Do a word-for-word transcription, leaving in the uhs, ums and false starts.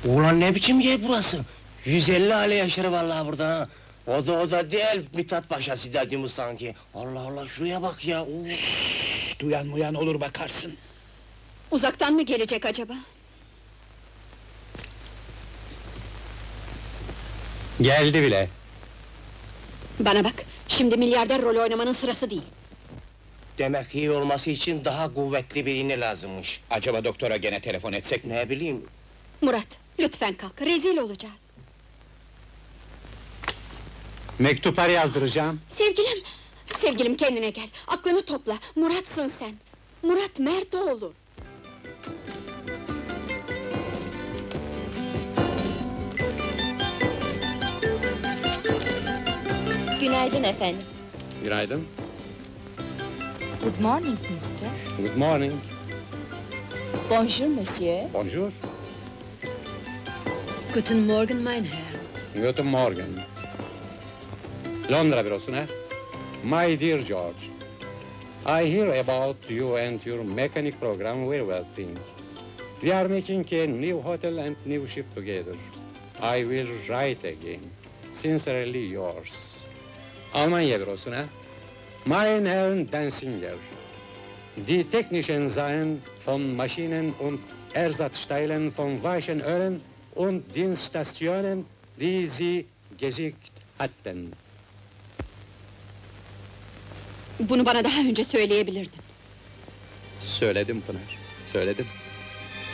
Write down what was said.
Ulan ne biçim yer burası? yüz elli aile yaşar vallahi burada ha! O da o da değil, Mithat Paşa stadyumu sanki! Allah Allah, şuraya bak ya! Oo. Şşş, duyan muyan olur bakarsın. Uzaktan mı gelecek acaba? Geldi bile. Bana bak, şimdi milyarder rolü oynamanın sırası değil. Demek iyi olması için daha kuvvetli birini lazımmış. Acaba doktora gene telefon etsek mi? Ne bileyim... Murat, lütfen kalk, rezil olacağız. Mektuplar yazdıracağım. Sevgilim, sevgilim kendine gel, aklını topla, Murat'sın sen! Murat Mertoğlu! Günaydın efendim. Günaydın. Good morning, mister. Good morning. Bonjour, monsieur. Bonjour. Guten Morgen, mein Herr. Guten Morgen. Londra bürosuna. My dear George, I hear about you and your mechanic program very well things. We are making a new hotel and new ship together. I will write again. Sincerely yours. Almanya bürosuna. Mein Herrn Danziger. Die Technischen Sachen von Maschinen und Ersatzteilen von Weichenölen und Dienststationen, die Sie geschickt hatten. Bunu bana daha önce söyleyebilirdin. Söyledim Pınar, söyledim.